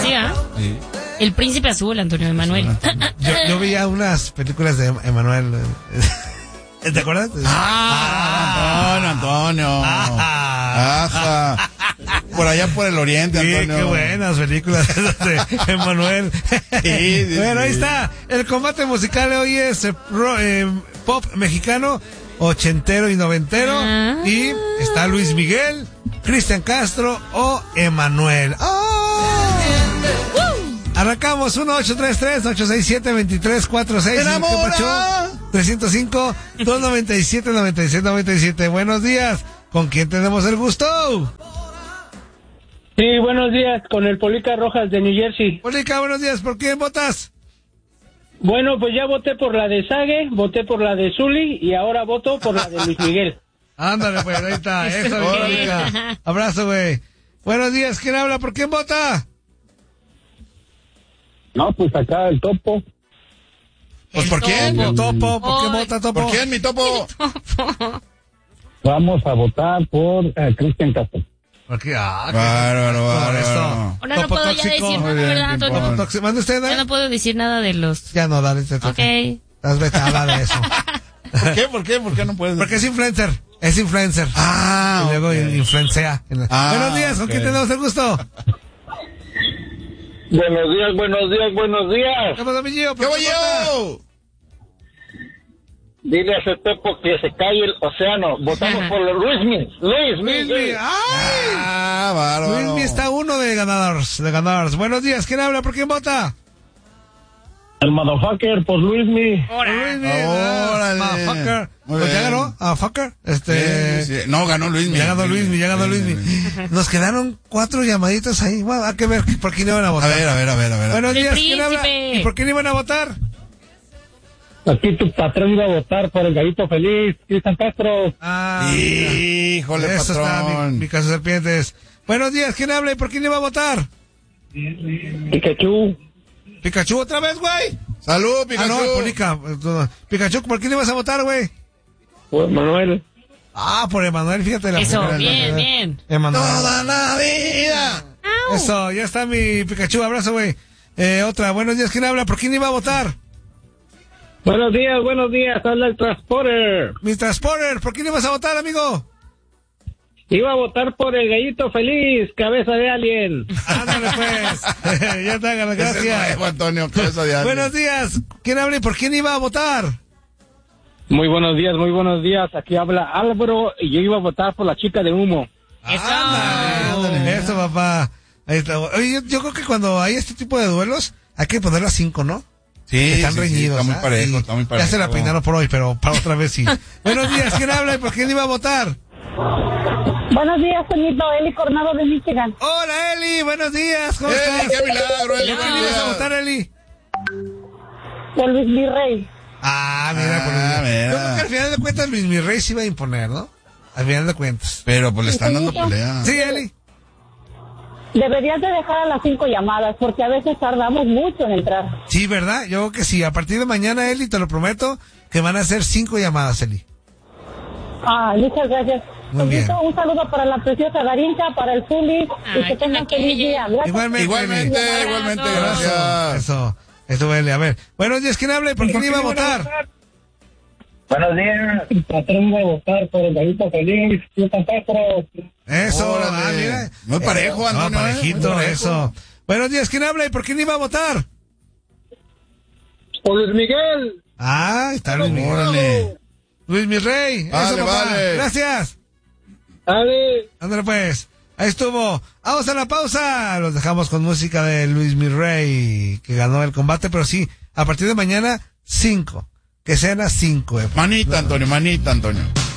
Sí, ¿ah? Sí. El Príncipe Azul, Antonio Emanuel. Yo veía unas películas de Emanuel. ¿Te acuerdas? Antonio. Ajá. Por allá por el oriente, Sí, Antonio. qué buenas películas de Emanuel. Sí, Bueno, sí. ahí está. El combate musical de hoy es pop mexicano, ochentero y noventero. Y está Luis Miguel, Cristian Castro o Emanuel. Arrancamos 1-833-867-2346. ¡Enamora! 305-297-9797. Buenos días. ¿Con quién tenemos el gusto? Sí, buenos días, con el Polica Rojas de New Jersey. Polica, buenos días. ¿Por quién votas? Bueno, pues ya voté por la de Sage, voté por la de Zuli y ahora voto por la de Luis Miguel. Ándale, pues, ahí está. Eso, Polica. Abrazo, güey. Buenos días. ¿Quién habla? ¿Por quién vota? No, pues acá el Topo. Pues ¿por quién? El Topo. ¿Por qué vota Topo? ¿Por quién, mi topo? Vamos a votar por Cristian Castro. Porque, Bárbaro. Eso. Ahora no Topo puedo ya tóxico. decir Muy nada, bien, ¿verdad, tiempo. Antonio? Topo tóxico. ¿Mande usted, Ya no puedo decir nada de los... Ya no, dale. Te toca. Ok. Estás vetada de eso. ¿Por qué no puedes? Porque es influencer. Es influencer. Ah, Y luego ok. influencia. Buenos días. ¿Con quién tenemos el gusto? Buenos días, buenos días, buenos días. ¿Qué pasa, mi Gio? ¿Qué voy yo? Dile a ese Topo que se calle el océano. Votamos por Luis Miguel. Luismi. ¡Ay! Bárbaro. Luismi está uno de ganadores. Buenos días. ¿Quién habla? ¿Por quién vota? El motherfucker por Luismi. Luismi. Órale. Fucker. Muy Pues ya bien. ganó. Fucker. Sí. No, ganó Luis Miguel. Ya ganó Luismi. Nos quedaron 4 llamaditas ahí. Bueno, hay que ver por quién iban a A votar. ver. Buenos El días. ¿Quién habla? príncipe. ¿Y por quién iban a votar? Aquí tu patrón iba a votar por el gallito feliz, Cristian Castro. Híjole, Eso está, patrón. mi caso serpientes. Buenos días. ¿Quién habla y por quién iba a votar? Pikachu. Pikachu otra vez, güey. Salud, Pikachu. No, Polica. Pikachu, ¿por quién ibas a votar, güey? Por Manuel. Por Emanuel, fíjate. Eso, primera, bien. Emanuel. Toda la vida. Eso, ya está mi Pikachu, abrazo, güey. Otra, buenos días, ¿quién habla? ¿Por quién iba a votar? Buenos días, habla el Transporter. Mi Transporter, ¿por quién ibas a votar, amigo? Iba a votar por el gallito feliz, cabeza de alien. Ándale, pues. Ya está, Ese es gracias. nuevo, Antonio, cabeza de alguien. Buenos días, ¿quién habla y por quién iba a votar? Muy buenos días. Aquí habla Álvaro y yo iba a votar por la chica de humo. Eso. Ándale, eso, papá. Ahí está. Oye, yo creo que cuando hay este tipo de duelos, hay que ponerlo a 5, ¿no? Sí, Están sí, reñidos. está muy ¿ah? parejo, Sí. está muy parejo. Ya se la peinaron por hoy, pero para otra vez sí. Buenos días, ¿quién habla y por quién iba a votar? Buenos días, Toñito. Eli Coronado de Michigan. Hola, Eli, buenos días, ¿cómo estás? ¡Qué milagro, Eli! ¿Por quién ibas a votar, Eli? Por Luis Virrey. Mira, por Luis. mira. Yo creo que al final de cuentas Luis Mirrey se iba a imponer, ¿no? Al final de cuentas. Pero pues le están dando pelea. Sí, Eli. Deberías de dejar a las 5 llamadas, porque a veces tardamos mucho en entrar. Sí, ¿verdad? Yo creo que sí. A partir de mañana, Eli, te lo prometo, que van a hacer 5 llamadas, Eli. Muchas gracias. Muy bien. Toñito, un saludo para la preciosa Darinka, para el Zuli, y que tengan feliz día. Gracias. Igualmente, Igualmente, Eli. gracias. Eso, Eli. A ver. Buenos días, ¿quién habla y por quién iba a votar? Buenos días. El patrón iba a votar por el gallito feliz, Cristian Castro. Eso, Órale. mira. Muy parejo, Antonio. No, parejito, Muy parejo. eso. Buenos días, ¿quién habla y por quién iba a votar? Por Luis Miguel. Está Luis Miguel. Órale. Luis Mirrey. Eso, Vale, papá. vale. Gracias. Ale. Ándale, pues. Ahí estuvo. Vamos a la pausa. Los dejamos con música de Luis Mirrey, que ganó el combate, pero sí, a partir de mañana, 5. Que sean las 5. Manita, Antonio.